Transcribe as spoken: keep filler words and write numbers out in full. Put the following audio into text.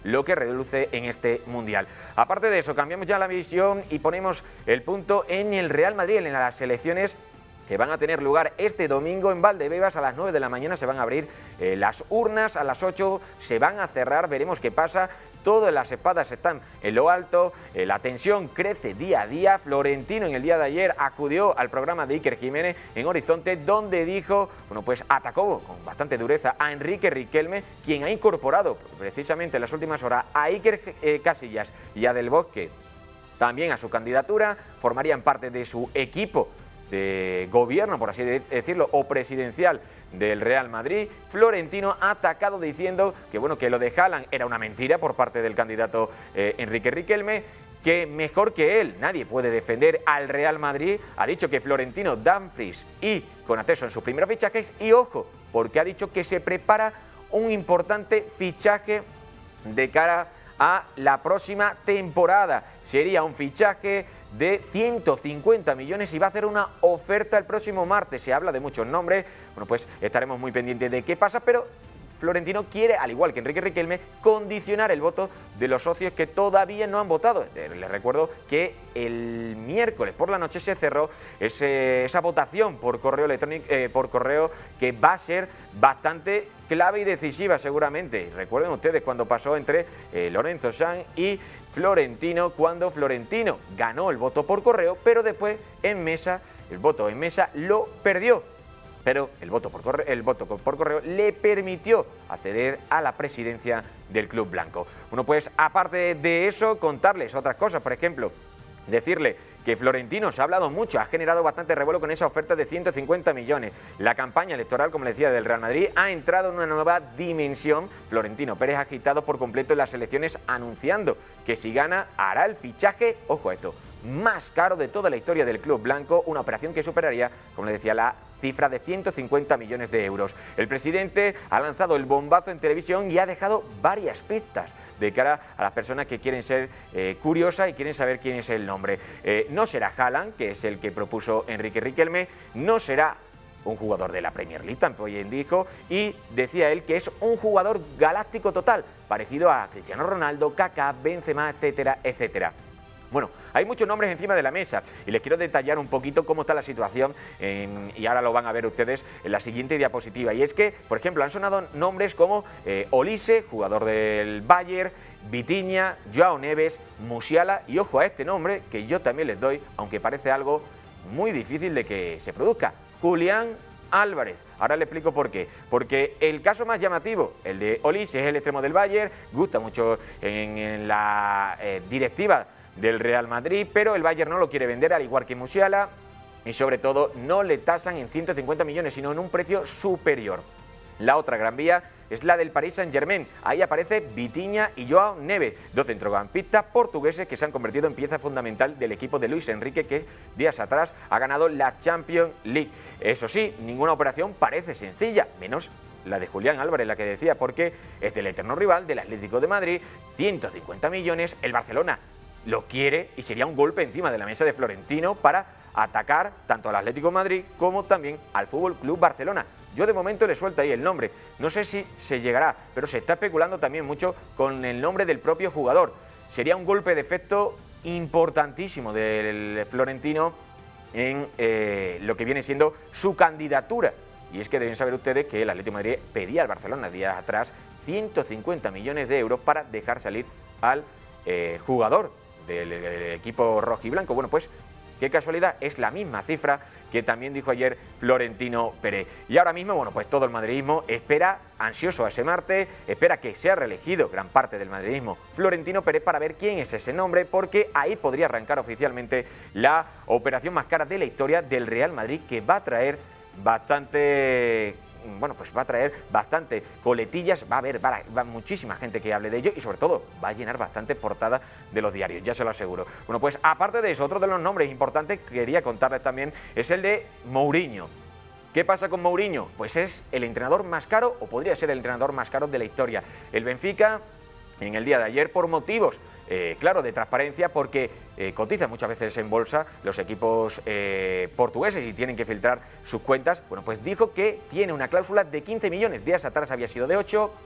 lo que reluce en este Mundial. Aparte de eso, cambiamos ya la visión y ponemos el punto en el Real Madrid, en las elecciones que van a tener lugar este domingo en Valdebebas. A las nueve de la mañana se van a abrir eh, las urnas, a las ocho se van a cerrar, veremos qué pasa. Todas las espadas están en lo alto, eh, la tensión crece día a día. Florentino en el día de ayer acudió al programa de Iker Jiménez en Horizonte, donde dijo, bueno, pues atacó con bastante dureza a Enrique Riquelme, quien ha incorporado precisamente en las últimas horas a Iker eh, Casillas y a Del Bosque también a su candidatura, formarían parte de su equipo de gobierno, por así decirlo, o presidencial del Real Madrid. Florentino ha atacado diciendo que, bueno, que lo de Haaland era una mentira por parte del candidato eh, Enrique Riquelme, que mejor que él nadie puede defender al Real Madrid. Ha dicho que Florentino, Dumfries y Konaté son sus primeros fichajes, y ojo, porque ha dicho que se prepara un importante fichaje de cara a la próxima temporada. Sería un fichaje de ciento cincuenta millones y va a hacer una oferta el próximo martes. Se habla de muchos nombres, bueno, pues estaremos muy pendientes de qué pasa, pero Florentino quiere, al igual que Enrique Riquelme, condicionar el voto de los socios que todavía no han votado. Les recuerdo que el miércoles por la noche se cerró ese, esa votación por correo electrónico, eh, por correo, que va a ser bastante clave y decisiva seguramente. Recuerden ustedes cuando pasó entre eh, Lorenzo Sanz y Florentino, cuando Florentino ganó el voto por correo, pero después en mesa, el voto en mesa lo perdió. Pero el voto por correo, el voto por correo le permitió acceder a la presidencia del Club Blanco. Bueno, pues aparte de eso, contarles otras cosas. Por ejemplo, decirle que Florentino se ha hablado mucho, ha generado bastante revuelo con esa oferta de ciento cincuenta millones. La campaña electoral, como les decía, del Real Madrid ha entrado en una nueva dimensión. Florentino Pérez ha agitado por completo en las elecciones, anunciando que si gana hará el fichaje, ojo a esto, más caro de toda la historia del Club Blanco, una operación que superaría, como les decía, la cifra de ciento cincuenta millones de euros. El presidente ha lanzado el bombazo en televisión y ha dejado varias pistas de cara a las personas que quieren ser eh, curiosas y quieren saber quién es el nombre. Eh, no será Haaland, que es el que propuso Enrique Riquelme, no será un jugador de la Premier League, también dijo, y decía él que es un jugador galáctico total, parecido a Cristiano Ronaldo, Kaká, Benzema, etcétera, etcétera. Bueno, hay muchos nombres encima de la mesa y les quiero detallar un poquito cómo está la situación en, y ahora lo van a ver ustedes en la siguiente diapositiva. Y es que, por ejemplo, han sonado nombres como eh, Olise, jugador del Bayern, Vitinha, Joao Neves, Musiala, y ojo a este nombre que yo también les doy, aunque parece algo muy difícil de que se produzca, Julián Álvarez. Ahora le explico por qué. Porque el caso más llamativo, el de Olise, es el extremo del Bayern, gusta mucho en, en la eh, directiva del Real Madrid, pero el Bayern no lo quiere vender, al igual que Musiala, y sobre todo no le tasan en ciento cincuenta millones, sino en un precio superior. La otra gran vía es la del Paris Saint-Germain. Ahí aparece Vitinha y Joao Neves, dos centrocampistas portugueses que se han convertido en pieza fundamental del equipo de Luis Enrique, que días atrás ha ganado la Champions League. Eso sí, ninguna operación parece sencilla, menos la de Julián Álvarez, la que decía, porque es del eterno rival del Atlético de Madrid, ciento cincuenta millones, el Barcelona lo quiere y sería un golpe encima de la mesa de Florentino para atacar tanto al Atlético de Madrid como también al Fútbol Club Barcelona. Yo de momento le suelto ahí el nombre, no sé si se llegará, pero se está especulando también mucho con el nombre del propio jugador. Sería un golpe de efecto importantísimo del Florentino en eh, lo que viene siendo su candidatura. Y es que deben saber ustedes que el Atlético de Madrid pedía al Barcelona días atrás ciento cincuenta millones de euros para dejar salir al eh, jugador del, del equipo rojiblanco. Bueno, pues qué casualidad, es la misma cifra que también dijo ayer Florentino Pérez. Y ahora mismo, bueno, pues todo el madridismo espera ansioso a ese martes, espera que sea reelegido gran parte del madridismo Florentino Pérez para ver quién es ese nombre, porque ahí podría arrancar oficialmente la operación más cara de la historia del Real Madrid, que va a traer bastante... bueno, pues va a traer bastante coletillas, va a haber va, va muchísima gente que hable de ello y sobre todo va a llenar bastante portada de los diarios, ya se lo aseguro. Bueno, pues aparte de eso, otro de los nombres importantes que quería contarles también es el de Mourinho. ¿Qué pasa con Mourinho? Pues es el entrenador más caro, o podría ser el entrenador más caro de la historia. El Benfica, en el día de ayer, por motivos, eh, claro, de transparencia, porque eh, cotizan muchas veces en bolsa los equipos eh, portugueses y tienen que filtrar sus cuentas, bueno, pues dijo que tiene una cláusula de quince millones, días atrás había sido de ocho,